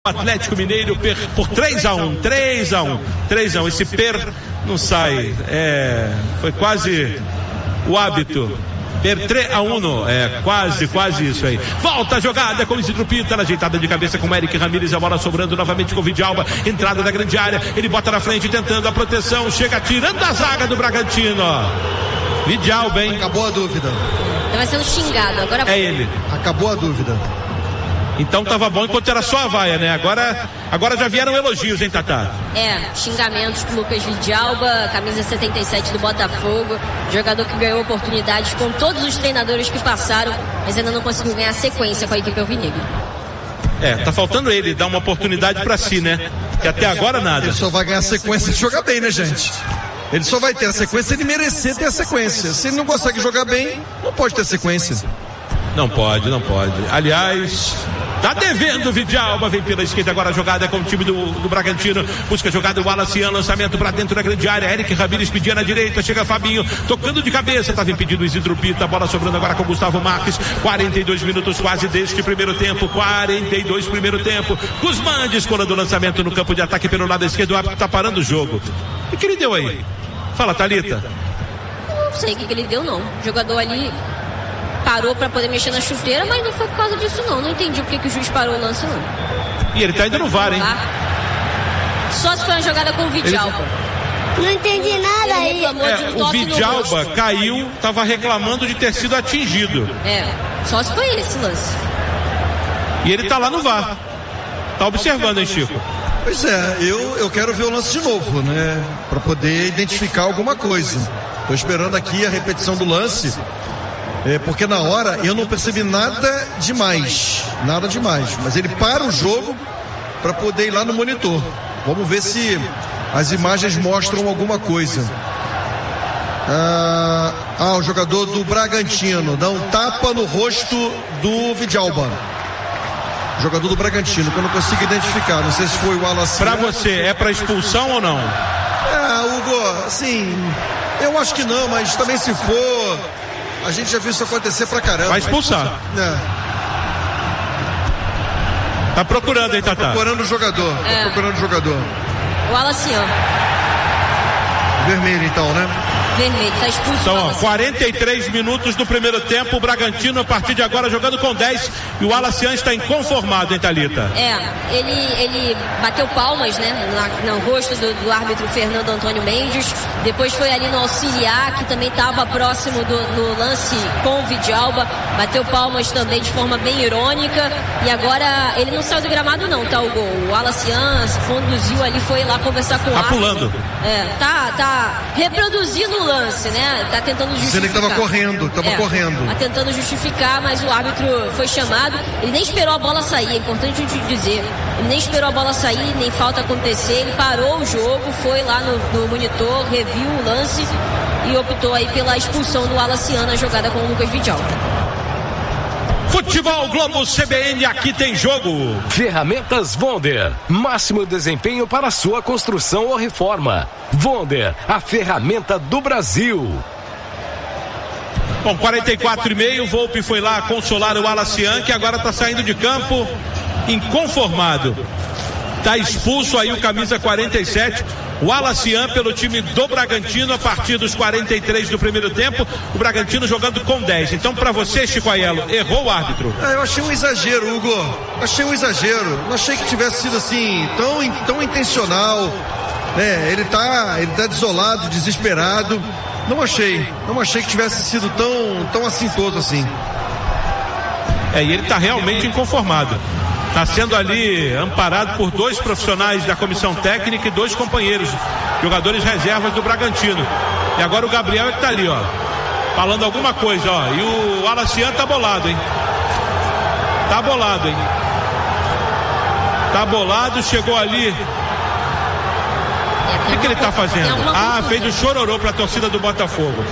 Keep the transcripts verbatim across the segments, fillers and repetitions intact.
Atlético Mineiro per, por três a um, três a um, três a um. Esse per não sai, é, foi quase o hábito. Per três a um, é quase, quase isso aí. Volta a jogada com o Isidro Pita, na ajeitada de cabeça com o Eric Ramírez, a bola sobrando novamente com o Vidalba, entrada da grande área, ele bota na frente tentando a proteção, chega tirando a zaga do Bragantino. Vidalba, hein? Acabou a dúvida. Vai sendo xingado, agora é ele. Acabou a dúvida. Então tava bom enquanto era só a vaia, né? Agora, agora já vieram elogios, hein, Tatá? É, xingamentos com o Lucas Vidalba, camisa setenta e sete do Botafogo, jogador que ganhou oportunidades com todos os treinadores que passaram, mas ainda não conseguiu ganhar sequência com a equipe alvinegra. É, tá faltando ele dar uma oportunidade pra si, né? Que até agora nada. Ele só vai ganhar sequência de jogar bem, né, gente? Ele só vai ter a sequência se ele merecer ter a sequência. Se ele não consegue jogar bem, não pode ter sequência. Não pode, não pode. Aliás, tá devendo o Vidalba, vem pela esquerda agora a jogada com o time do, do Bragantino, busca a jogada, o Wallace, lançamento pra dentro da grande área, Eric Ramírez pedia na direita, chega Fabinho, tocando de cabeça, tava impedido o Isidro Pita, a bola sobrando agora com o Gustavo Marques, quarenta e dois minutos quase deste primeiro tempo, quarenta e dois primeiro tempo, Guzmán descolando o lançamento no campo de ataque pelo lado esquerdo, o árbitro tá parando o jogo. O que ele deu aí? Fala, Thalita. Não sei o que, que ele deu, não. O jogador ali parou pra poder mexer na chuteira, mas não foi por causa disso, não. Não entendi porque que o juiz parou o lance, não. E ele tá indo no V A R, hein? Só se foi uma jogada com o Vidalba. Ele... Não entendi nada aí. É, o Vidalba caiu, tava reclamando de ter sido atingido. É, só se foi esse lance. E ele tá lá no V A R. Tá observando, hein, Chico? Pois é, eu, eu quero ver o lance de novo, né? Pra poder identificar alguma coisa. Tô esperando aqui a repetição do lance. É, porque na hora eu não percebi nada demais, nada demais, mas ele para o jogo para poder ir lá no monitor. Vamos ver se as imagens mostram alguma coisa. Ah, ah o jogador do Bragantino dá um tapa no rosto do Vidalba. Jogador do Bragantino, que eu não consigo identificar, não sei se foi o Wallace. Pra você, é pra expulsão ou não? É, Hugo, assim, eu acho que não, mas também se for... A gente já viu isso acontecer pra caramba. Vai expulsar. É. Tá procurando, hein, Tatá? Tá procurando o jogador. É. Tá procurando o jogador. O Wallace. Vermelho, então, né? Vermelho, tá expulso. Então, ó, quarenta e três minutos do primeiro tempo, o Bragantino a partir de agora jogando com dez e o Wallace está inconformado, hein, Thalita? É, ele, ele bateu palmas, né, na, no rosto do, do árbitro Fernando Antônio Mendes, depois foi ali no auxiliar, que também estava próximo do no lance com o Vidalba, bateu palmas também de forma bem irônica, e agora ele não saiu do gramado não, tá, o gol, o Wallace se conduziu ali, foi lá conversar com o árbitro. Tá pulando. É, tá, tá reproduzindo o lance, né? Tá tentando justificar. Ele que tava correndo, tava é, correndo. Tá tentando justificar, mas o árbitro foi chamado. Ele nem esperou a bola sair, é importante a gente dizer. Ele nem esperou a bola sair, nem falta acontecer. Ele parou o jogo, foi lá no, no monitor, reviu o lance e optou aí pela expulsão do Wallace na jogada com o Lucas Vidalba. Futebol Globo C B N, aqui tem jogo. Ferramentas Wonder, máximo desempenho para sua construção ou reforma. Wonder, a ferramenta do Brasil. Bom, quarenta e quatro e meio, o Volpi foi lá consolar o Wallace, que agora está saindo de campo inconformado. Está expulso aí o camisa quarenta e sete, o Wallace pelo time do Bragantino a partir dos quarenta e três do primeiro tempo, o Bragantino jogando com dez. Então, para você, Chico Aiello, errou o árbitro? É, eu achei um exagero, Hugo. Achei um exagero. Não achei que tivesse sido assim tão, tão intencional. É, ele tá, ele tá desolado, desesperado. Não achei, não achei que tivesse sido tão, tão assintoso assim. É, e ele tá realmente inconformado. Está sendo ali amparado por dois profissionais da comissão técnica e dois companheiros, jogadores reservas do Bragantino. E agora o Gabriel é que tá ali, ó, falando alguma coisa, ó. E o Wallace tá bolado, hein? Tá bolado, hein? Tá bolado, chegou ali. O que, que ele tá fazendo? Ah, fez o chororô pra torcida do Botafogo.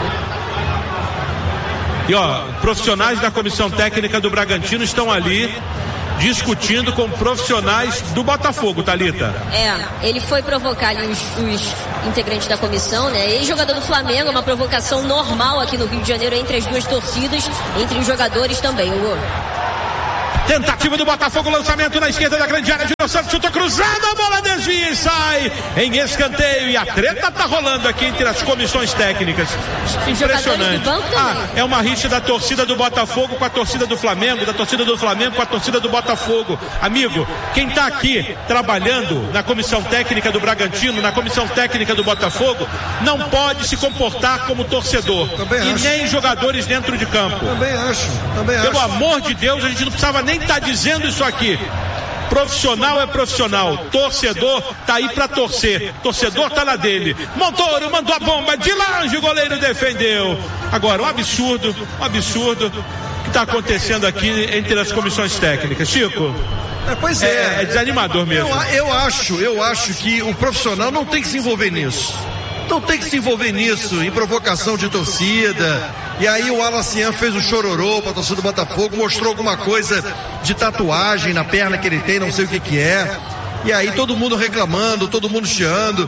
E ó, profissionais da comissão técnica do Bragantino estão ali discutindo com profissionais do Botafogo, Thalita. É, ele foi provocar ali os, os integrantes da comissão, né? Ex-jogador do Flamengo, uma provocação normal aqui no Rio de Janeiro entre as duas torcidas, entre os jogadores também, Hugo. Tentativa do Botafogo, lançamento na esquerda da grande área. Júnior Santos chuta cruzado, a bola desvia e sai em escanteio. E a treta tá rolando aqui entre as comissões técnicas. Impressionante. Ah, é uma rixa da torcida do Botafogo com a torcida do Flamengo, da torcida do Flamengo com a torcida do Botafogo. Amigo, quem tá aqui trabalhando na comissão técnica do Bragantino, na comissão técnica do Botafogo, não pode se comportar como torcedor. Também e acho. nem jogadores dentro de campo. Também acho. Também Pelo acho. amor de Deus, a gente não precisava nem estar dizendo isso aqui. Profissional é profissional, torcedor tá aí pra torcer, torcedor tá na dele. Montoro mandou a bomba de longe, o goleiro defendeu. Agora, um absurdo, um absurdo que tá acontecendo aqui entre as comissões técnicas. Chico, é, pois é, é, é desanimador mesmo. Eu, eu acho, eu acho que o profissional não tem que se envolver nisso. Não tem que se envolver nisso, em provocação de torcida. E aí o Alacian fez o chororô pra torcida do Botafogo, mostrou alguma coisa de tatuagem na perna que ele tem, não sei o que que é. E aí todo mundo reclamando, todo mundo chiando.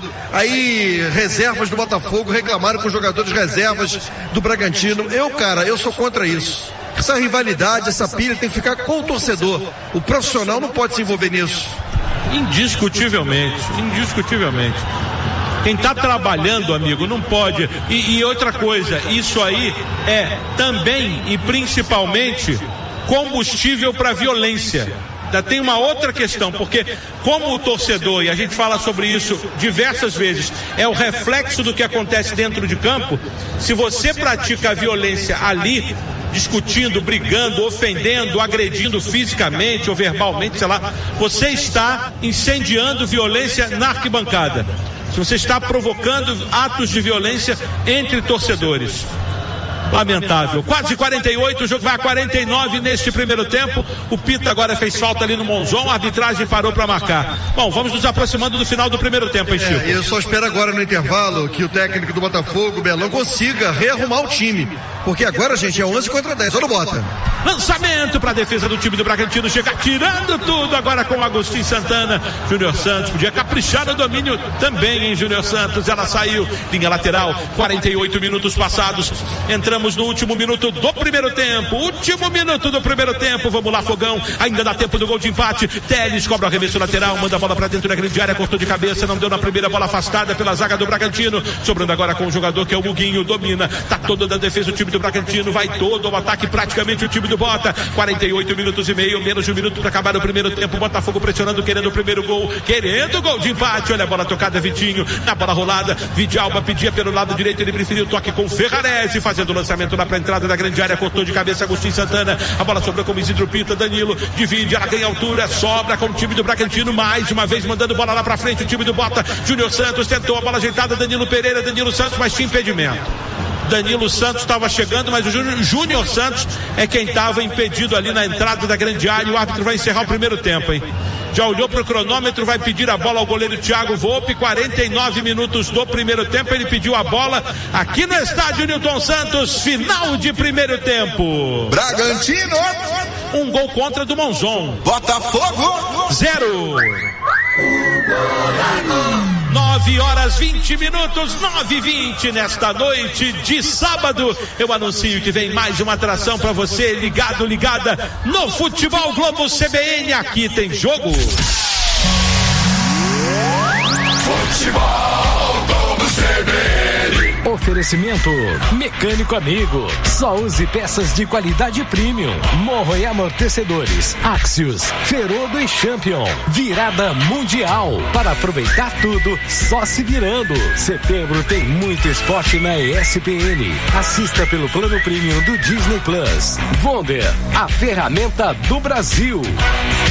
Aí reservas do Botafogo reclamaram com os jogadores reservas do Bragantino. Eu, cara, eu sou contra isso. Essa rivalidade, essa pilha tem que ficar com o torcedor. O profissional não pode se envolver nisso. Indiscutivelmente, indiscutivelmente. Quem está trabalhando, amigo, não pode. E, e outra coisa, isso aí é também e principalmente combustível para violência. Ainda tem uma outra questão, porque como o torcedor, e a gente fala sobre isso diversas vezes, é o reflexo do que acontece dentro de campo. Se você pratica a violência ali, discutindo, brigando, ofendendo, agredindo fisicamente ou verbalmente, sei lá, você está incendiando violência na arquibancada. Se você está provocando atos de violência entre torcedores. Lamentável. Quase quarenta e oito, o jogo vai a quarenta e nove neste primeiro tempo. O Pita agora fez falta ali no Monzon, a arbitragem parou para marcar. Bom, vamos nos aproximando do final do primeiro tempo, hein, Chico? É, eu só espero agora no intervalo que o técnico do Botafogo, Belão, consiga rearrumar o time. Porque agora, gente, é onze contra dez. Olha o Bota. Lançamento para a defesa do time do Bragantino, chega tirando tudo agora com o Agostinho Santana. Júnior Santos podia caprichar no domínio também, hein, Júnior Santos. Ela saiu, linha lateral, quarenta e oito minutos passados. Entramos no último minuto do primeiro tempo. Último minuto do primeiro tempo. Vamos lá, Fogão. Ainda dá tempo do gol de empate. Teles cobra o arremesso lateral, manda a bola para dentro da grande área, cortou de cabeça, não deu na primeira, bola afastada pela zaga do Bragantino. Sobrando agora com o jogador que é o Muguinho, domina. Tá todo da defesa o time do Bragantino, vai todo o ataque praticamente o time do Bota. quarenta e oito minutos e meio, menos de um minuto para acabar o primeiro tempo. Botafogo pressionando, querendo o primeiro gol, querendo o gol de empate. Olha a bola tocada, Vitinho, na bola rolada. Vidalba pedia pelo lado direito, ele preferiu o toque com o Ferrarese, fazendo o lançamento lá para a entrada da grande área, cortou de cabeça Agostinho Santana. A bola sobrou com o Isidro Pita, Danilo divide, ela ganha altura, sobra com o time do Bragantino, mais uma vez mandando bola lá para frente o time do Bota. Júnior Santos tentou a bola ajeitada, Danilo Pereira, Danilo Santos, mas tinha impedimento. Danilo Santos estava chegando, mas o Júnior Santos é quem estava impedido ali na entrada da grande área. O árbitro vai encerrar o primeiro tempo, hein? Já olhou para o cronômetro, vai pedir a bola ao goleiro Thiago Volpe. quarenta e nove minutos do primeiro tempo, ele pediu a bola aqui no estádio Newton Santos, final de primeiro tempo. Bragantino, um gol contra do Monzon. Botafogo, zero. nove horas vinte minutos, nove e vinte nesta noite de sábado. Eu anuncio que vem mais uma atração para você, ligado, ligada no Futebol Globo C B N. Aqui tem jogo. Futebol Globo C B N. Oferecimento Mecânico Amigo. Só use peças de qualidade premium. Morro e amortecedores. Axios, Ferodo e Champion. Virada mundial. Para aproveitar tudo, só se virando. Setembro tem muito esporte na E S P N. Assista pelo plano premium do Disney Plus. Wonder, a ferramenta do Brasil.